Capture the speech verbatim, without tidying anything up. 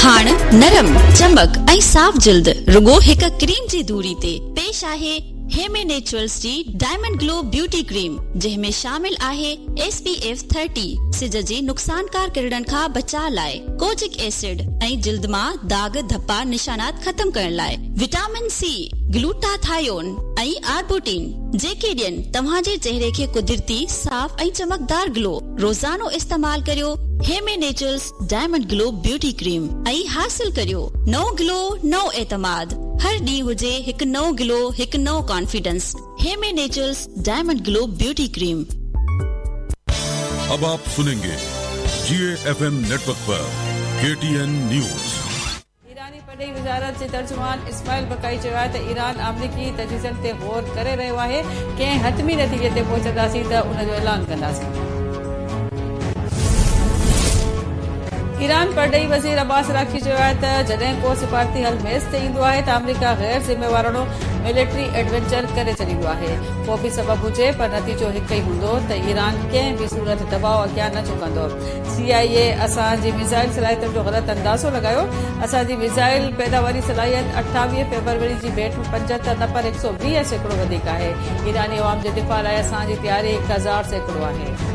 हाण नरम चमक ऐं साफ़ जिल्द रुगो हिक क्रीम जी दूरी ते पेश आहे हेमे नेचुरल्स जी डायमंड ग्लो ब्यूटी क्रीम, जंहिंमें शामिल आहे एस पी एफ तीस सिज जी नुक़सानकार किरणनि खां बचाव लाइ, कोजिक एसिड ऐं जिल्द मां दाग धब्बा निशानात ख़तम करण लाइ, विटामिन सी, ग्लूटाथायोन ऐं आर्बुटिन, जेके ॾियनि तव्हांजे चेहरे खे कुदरती साफ़ ऐं चमकदार ग्लो। रोज़ानो इस्तेमाल करियो हेमे naturals diamond glow beauty cream ऐं हासिल करियो नओ ग्लो, नओ एतमाद। हर ॾींहुं हुजे हिकु नओ ग्लो, हिकु नओ confidence. हेमे naturals diamond glow beauty cream. अब आप सुनेंगे जीए एफएम नेटवर्क पर केटीएन न्यूज। ईरानी पढ़ाई वज़ारत जे तर्जुमान इस्माइल बकाई चयो आहे त ईरान अमरीकी तजवीज़नि ते गौर करे रहियो आहे। कंहिं हतमी नतीजे ते पहुचंदासीं त उन जो ऐलान कंदासीं। ईरान परॾेही वज़ीर अब्बास अराग़ची चयो आहे त जॾहिं को सिफ़ारती हल मेज़ ते ईंदो आहे त अमरीका गैर ज़िम्मेवारानो मिलिट्री एडवेंचर करे छॾींदो आहे। को बि सबबु हुजे पर नतीजो हिकु ई हूंदो त ईरान कंहिं बि सूरत दबाव अॻियां न झुकंदो। सी आई ए असांजी मिसाइल सलाहियतुनि जो ग़लति अंदाज़ो लॻायो। असांजी मिसाइल पैदावारी सलाहियत अठावीह फेबरवरी जी भेट में पंजहतरि न पर हिकु सौ वीह सैकड़ो वधीक आहे। ईरानी अवाम जे दिफ़ा लाइ असांजी तयारी हिकु हज़ार सैकड़ो आहे।